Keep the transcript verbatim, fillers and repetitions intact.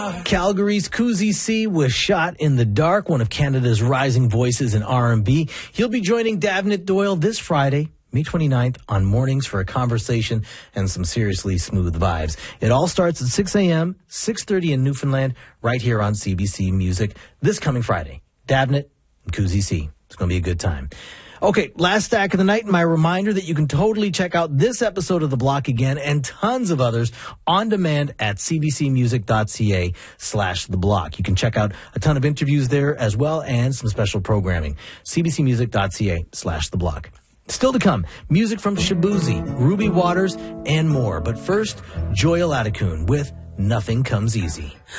Calgary's Kuzi C was shot in the dark, one of Canada's rising voices in R and B. He'll be joining Davnit Doyle this Friday, May twenty-ninth, on Mornings for a conversation and some seriously smooth vibes. It all starts at six a.m., six thirty in Newfoundland, right here on C B C Music this coming Friday. Davnit and Kuzi C. It's going to be a good time. Okay, last stack of the night, my reminder that you can totally check out this episode of The Block again and tons of others on demand at cbcmusic.ca slash The Block. You can check out a ton of interviews there as well and some special programming. cbcmusic.ca slash The Block. Still to come, music from Shabuzi, Ruby Waters, and more. But first, Joy Aladikun with Nothing Comes Easy.